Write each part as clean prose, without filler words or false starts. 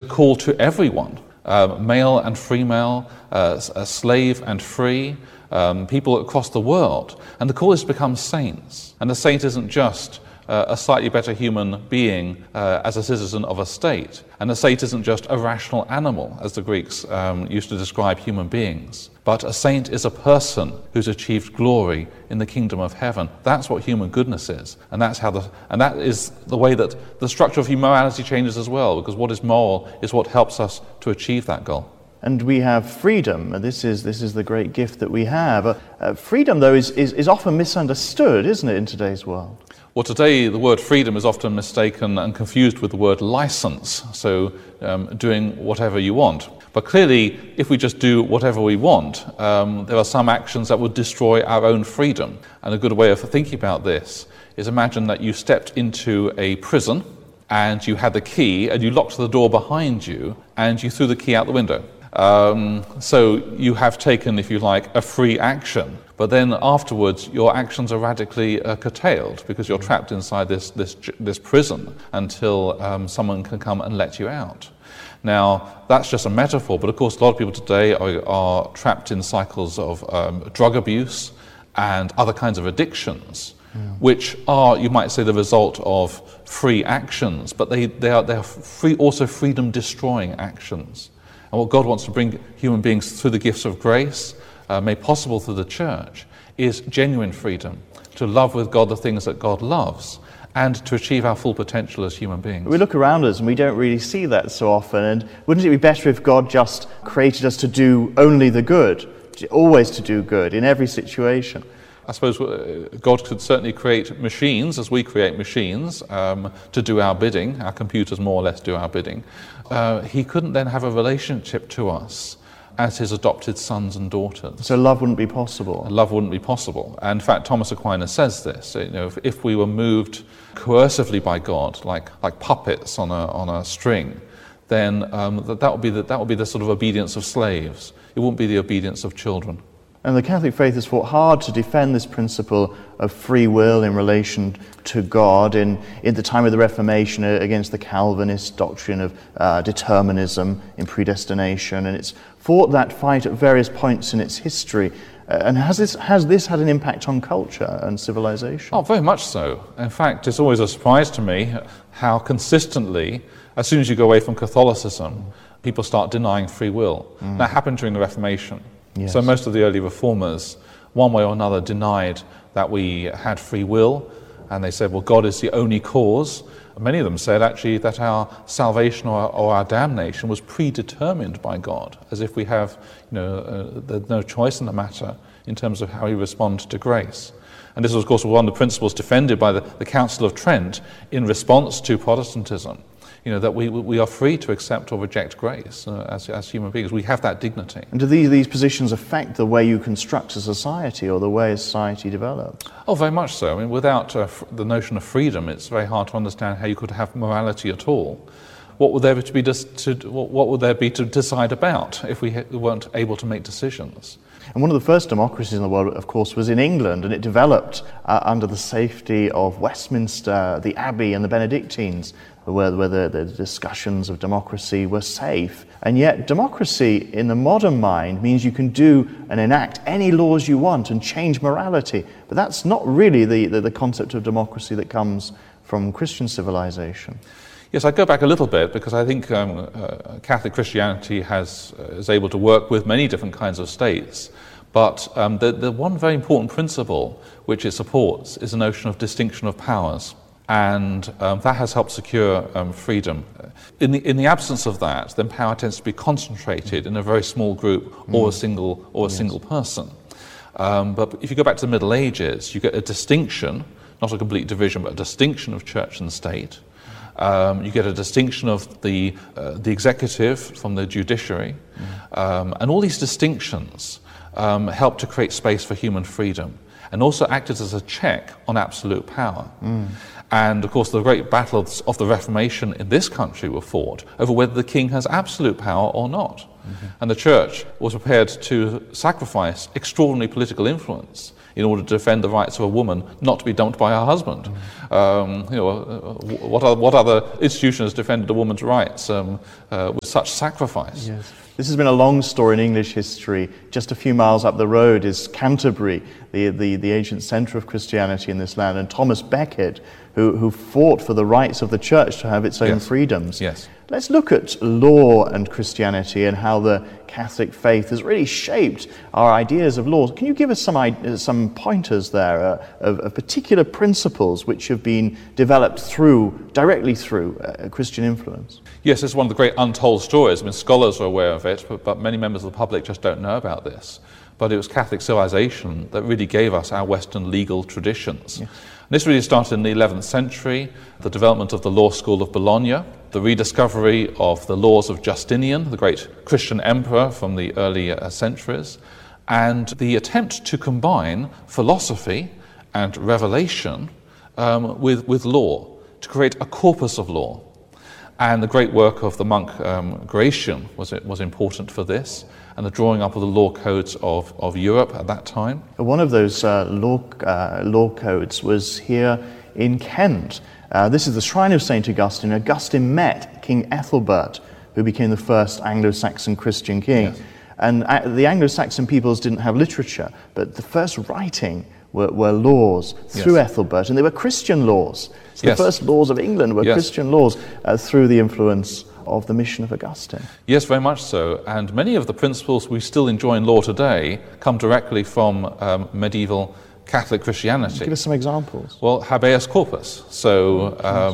call to everyone, male and female, slave and free, people across the world. And the call is to become saints. And a saint isn't just a slightly better human being as a citizen of a state. And a saint isn't just a rational animal, as the Greeks used to describe human beings. But a saint is a person who's achieved glory in the kingdom of heaven. That's what human goodness is. And that is the way that the structure of human morality changes as well, because what is moral is what helps us to achieve that goal. And we have freedom. This is the great gift that we have. Freedom, though, is often misunderstood, isn't it, in today's world? Well, today the word freedom is often mistaken and confused with the word license, so doing whatever you want. But clearly, if we just do whatever we want, there are some actions that would destroy our own freedom. And a good way of thinking about this is imagine that you stepped into a prison and you had the key and you locked the door behind you and you threw the key out the window. So you have taken, if you like, a free action, but then afterwards your actions are radically curtailed because you're trapped inside this prison until someone can come and let you out. Now, that's just a metaphor, but of course a lot of people today are trapped in cycles of drug abuse and other kinds of addictions, which are, you might say, the result of free actions, but they are also freedom-destroying actions. And what God wants to bring human beings through the gifts of grace, made possible through the church, is genuine freedom, to love with God the things that God loves, and to achieve our full potential as human beings. We look around us and we don't really see that so often, and wouldn't it be better if God just created us to do only the good, always to do good in every situation? I suppose God could certainly create machines, as we create machines, to do our bidding. Our computers more or less do our bidding. He couldn't then have a relationship to us as his adopted sons and daughters. So love wouldn't be possible. Love wouldn't be possible. And in fact, Thomas Aquinas says this. If we were moved coercively by God, like puppets on a string, then that would be the sort of obedience of slaves. It wouldn't be the obedience of children. And the Catholic faith has fought hard to defend this principle of free will in relation to God in the time of the Reformation against the Calvinist doctrine of determinism in predestination. And it's fought that fight at various points in its history. And has this had an impact on culture and civilization? Oh, very much so. In fact, it's always a surprise to me how consistently, as soon as you go away from Catholicism, people start denying free will. That happened during the Reformation. Yes. So most of the early reformers, one way or another, denied that we had free will, and they said, well, God is the only cause. Many of them said, actually, that our salvation or our damnation was predetermined by God, as if we have no choice in the matter in terms of how we respond to grace. And this was, of course, one of the principles defended by the Council of Trent in response to Protestantism. That we are free to accept or reject grace as human beings. We have that dignity. And do these positions affect the way you construct a society or the way a society develops? Oh, very much so. I mean, without the notion of freedom, it's very hard to understand how you could have morality at all. What would there be to decide about if we weren't able to make decisions? And one of the first democracies in the world, of course, was in England, and it developed under the safety of Westminster, the Abbey, and the Benedictines, where the discussions of democracy were safe. And yet democracy in the modern mind means you can do and enact any laws you want and change morality. But that's not really the concept of democracy that comes from Christian civilization. Yes, I go back a little bit because I think Catholic Christianity is able to work with many different kinds of states. But the one very important principle which it supports is the notion of distinction of powers. And that has helped secure freedom. In the absence of that, then power tends to be concentrated in a very small group or a single person. But if you go back to the Middle Ages, you get a distinction, not a complete division, but a distinction of church and state. You get a distinction of the executive from the judiciary. And all these distinctions help to create space for human freedom and also acted as a check on absolute power. And of course the great battles of the Reformation in this country were fought over whether the king has absolute power or not. And the church was prepared to sacrifice extraordinary political influence in order to defend the rights of a woman not to be dumped by her husband. What other institution has defended a woman's rights with such sacrifice? Yes. This has been a long story in English history. Just a few miles up the road is Canterbury, the ancient centre of Christianity in this land, and Thomas Becket, who fought for the rights of the church to have its own freedoms. Yes. Let's look at law and Christianity and how the Catholic faith has really shaped our ideas of law. Can you give us some pointers there of particular principles which have been developed directly through Christian influence? Yes, it's one of the great untold stories. I mean, scholars are aware of it, but many members of the public just don't know about this. But it was Catholic civilization that really gave us our Western legal traditions. Yes. This really started in the 11th century, the development of the law school of Bologna, the rediscovery of the laws of Justinian, the great Christian emperor from the early centuries, and the attempt to combine philosophy and revelation with law, to create a corpus of law. And the great work of the monk Gratian was important for this, and the drawing up of the law codes of Europe at that time. One of those law codes was here in Kent. This is the shrine of St. Augustine. Augustine met King Ethelbert, who became the first Anglo-Saxon Christian king. Yes. And the Anglo-Saxon peoples didn't have literature, but the first writing were laws through Ethelbert, and they were Christian laws. So the first laws of England were Christian laws through the influence of the mission of Augustine. Yes, very much so. And many of the principles we still enjoy in law today come directly from medieval Catholic Christianity. Give us some examples. Well, habeas corpus, so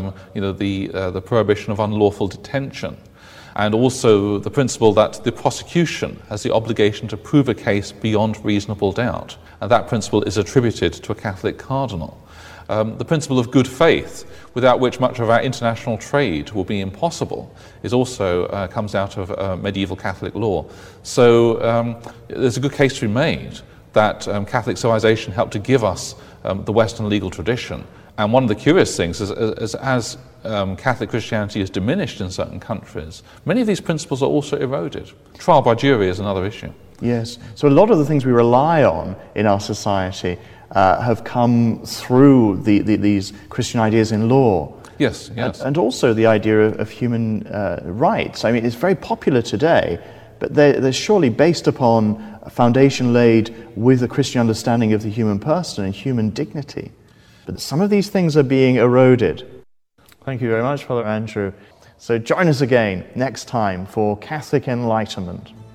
the prohibition of unlawful detention, and also the principle that the prosecution has the obligation to prove a case beyond reasonable doubt, and that principle is attributed to a Catholic cardinal. The principle of good faith, without which much of our international trade will be impossible, is also comes out of medieval Catholic law. So there's a good case to be made that Catholic civilization helped to give us the Western legal tradition. And one of the curious things is as Catholic Christianity is diminished in certain countries, many of these principles are also eroded. Trial by jury is another issue. Yes, so a lot of the things we rely on in our society have come through these Christian ideas in law. Yes. And also the idea of human rights. I mean, it's very popular today, but they're surely based upon a foundation laid with a Christian understanding of the human person and human dignity. But some of these things are being eroded. Thank you very much, Father Andrew. So join us again next time for Catholic Enlightenment.